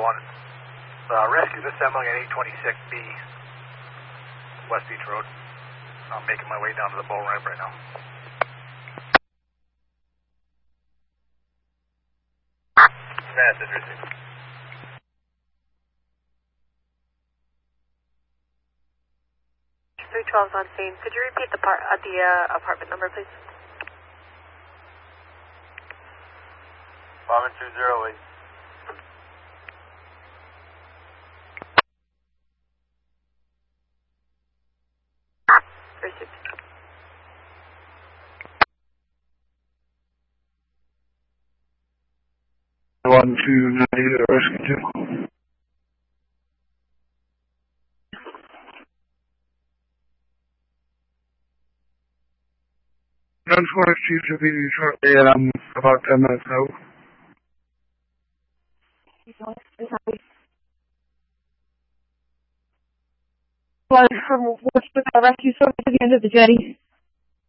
One. Rescue this Semling at 826B, West Beach Road. I'm making my way down to the boat ramp right now. Message received. 312's on scene. Could you repeat the apartment number, please? 5208. Received. One, two, 98, rescue 2. Transport Chief to be shortly, and I'm about 10 minutes out. Was from what's the rescue service at the end of the jetty?